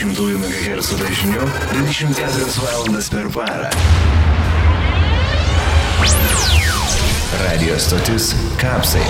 220 MHz dažniu 24 valandas per parą. Radio stotis Kapsai.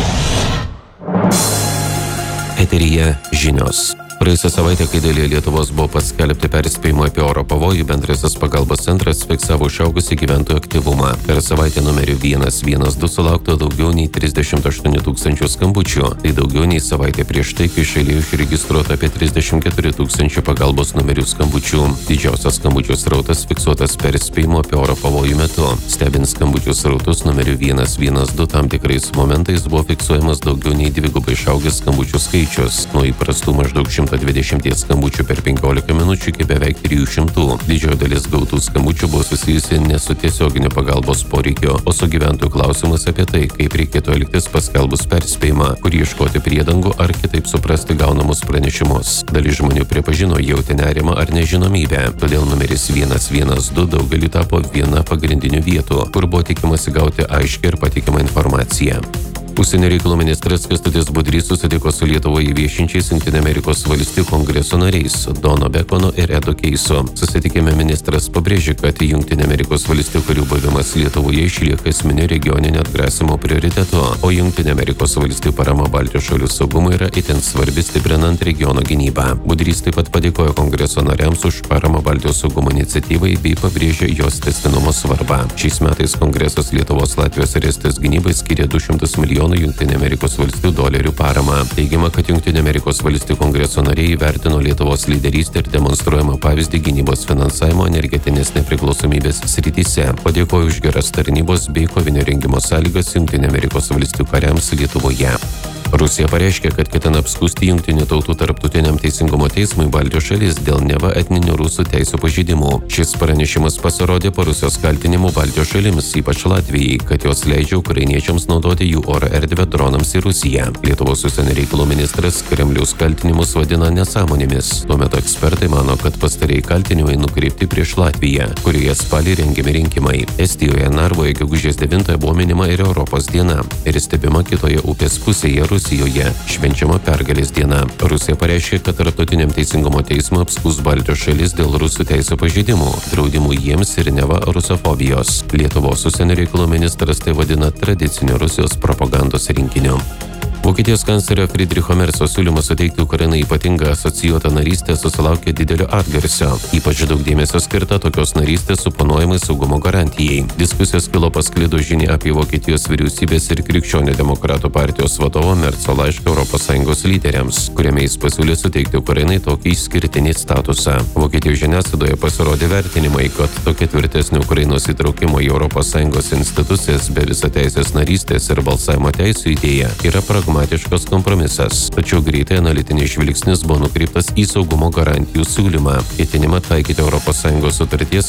Eteryje žinios. Praėjusią savaitę, kai dalyje Lietuvos buvo paskelbti perspėjimai apie oro pavojų, bendrasis pagalbos centras fiksavo išaugusį gyventojų aktyvumą. Per savaitę numeriu 112 sulaukta daugiau nei 38 tūkstančių skambučių. Tai daugiau nei savaitę prieš tai, kai šalyje išregistruota apie 34 tūkstančių pagalbos numerių skambučių. Didžiausias skambučių srautas fiksuotas perspėjimo apie oro pavojų metu. Stebint skambučių srautus numeriu 112 tam tikrais momentais buvo fiksuojamas daugiau nei dvigubai išaugęs skambučių skaičius. Nuo įprastų maždaug 120 skambučių per 15 minučių iki beveik 300. Didžioji dalis gautų skambučių buvo susijusi ne su tiesioginiu pagalbos poreikiu, o su gyventojų klausimas apie tai, kaip reikėtų elgtis paskelbus perspėjimą, kur ieškoti priedangų ar kitaip suprasti gaunamus pranešimus. Dalis žmonių pripažino jauti nerimą ar nežinomybę, todėl numeris 112 daugeliu tapo viena pagrindinių vietų, kur buvo tikimasi gauti aiškią ir patikimą informaciją. Užsienio reikalų ministras Kęstutis Budrys susitiko su Lietuvoje viešinčiais Jungtinių Amerikos valstijų kongreso nariais Dono Bekonu ir Edu Keisu. Susitikime ministras pabrėžė, kad Jungtinių Amerikos valstijų karių buvimas Lietuvoje išlieka esminiu regioninio atgrasymo prioritetu, o Jungtinių Amerikos valstijų parama Baltijos šalių saugumui yra itin svarbi stiprinant regiono gynybą. Budrys taip pat padėkojo kongreso nariams už paramą Baltijos saugumo iniciatyvai bei pabrėžė jos tęstinumo svarbą. Šiais metais kongresas Lietuvos, Latvijos ir Estijos gynybai skiria 200 milijonų Jungtinių Amerikos valstijų dolerių paramą. Teigiama, kad Jungtinių Amerikos valstijų kongreso nariai įvertino Lietuvos lyderystę ir demonstruojamą pavyzdį gynybos finansavimo energetinės nepriklausomybės srityse. Padėkojo už geras tarnybos bei kovinio rengimo sąlygas Jungtinių Amerikos valstijų kariams Lietuvoje. Rusija pareiškė, kad ketina apskųsti Jungtinių tautų tarptautiniam teisingumo teismui Baltijos šalis dėl neva etninių rusų teisų pažeidimų. Šis pranešimas pasirodė po Rusijos kaltinimų Baltijos šalims, ypač Latvijai, kad jos leidžia ukrainiečiams naudoti jų oro erdvę dronams į Rusiją. Lietuvos užsienio reikalų ministras Kremliaus kaltinimus vadina nesąmonėmis. Tuo metu ekspertai mano, kad pastarieji kaltinimai nukreipti prieš Latviją, kurioje spalį rengiami rinkimai. Estijoje Narvoje gegužės 9 buvo minima ir Europos diena ir stebima kitoje upės pusėje Rusijoje švenčiama pergalės diena. Rusija pareiškė, kad tarptautiniam teisingumo teismui apskųs Baltijos šalis dėl rusų teisų pažeidimų, draudimų jiems ir neva rusofobijos. Lietuvos užsienio reikalų ministras tai vadina tradiciniu Rusijos propagandos rinkiniu. Vokietijos kanclerio Friedricho Merco siūlymas suteikti Ukrainai ypatingą asocijuotą narystę susilaukė didelio atgarsio. Ypač daug dėmesio skirta tokios narystės suponuojamai saugumo garantijai. Diskusijos kilo pasklidus žinia apie Vokietijos vyriausybės ir Krikščionių demokratų partijos vadovo Merco laišką ES lyderiams, kuriame jis pasiūlė suteikti Ukrainai tokį išskirtinį statusą. Vokietijos žiniasklaidoje pasirodė vertinimai, kad tokia tvirtesnio Ukrainos įtraukimo į ES institucijas be visateisės narystės ir balsavimo teisų idėja yra pragmatiškas kompromisas, tačiau greitai analitinis žvilgsnis buvo nukreiptas į saugumo garantijų siūlymą, ketinimą taikyti ES sutarties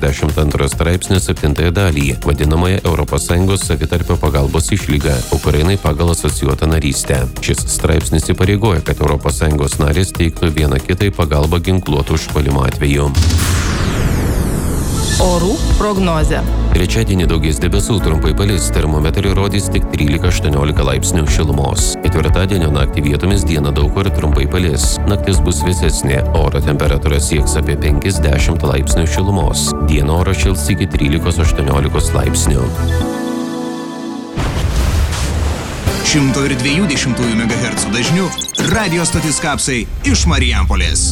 42 straipsnio 7 dalį, vadinamąją ES savitarpio pagalbos išlygą Ukrainai pagal asocijuotą narystę. Šis straipsnis įpareigoja, kad ES narės teiktų viena kitai pagalbą ginkluotų užpuolimo atveju. Orų prognozė. Trečiadienį daugės debesų, trumpai palis, termometrai rodys tik 13-18 laipsnių šilumos. Ketvirtadienio naktį vietomis dieną daug kur trumpai palis. Naktis bus vėsesnė, oro temperatūra sieks apie 5-10 laipsnių šilumos. Dieną oras šils iki 13-18 laipsnių. 120 MHz dažniu radio stotis Kapsai iš Marijampolės.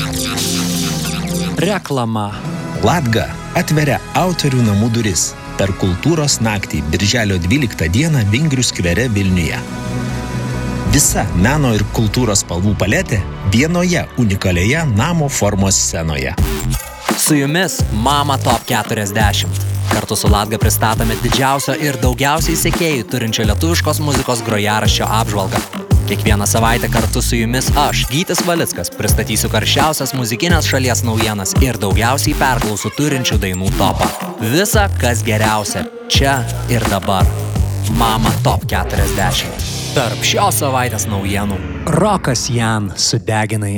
Reklama. Latga atveria autorių namų duris per kultūros naktį birželio 12 dieną Vingrių skvere Vilniuje. Visa meno ir kultūros spalvų paletė vienoje unikalioje namo formos scenoje. Su jumis Mama Top 40. Kartu su Latga pristatome didžiausio ir daugiausiai sekėjų turinčio lietuviškos muzikos grojaraščio apžvalgą. Kiekvieną savaitę kartu su jumis aš, Gytis Valickas, pristatysiu karščiausias muzikinės šalies naujienas ir daugiausiai perklausų turinčių dainų topą. Visa, kas geriausia, čia ir dabar. Mama Top 40. Tarp šios savaitės naujienų. Rokas Jan sudegina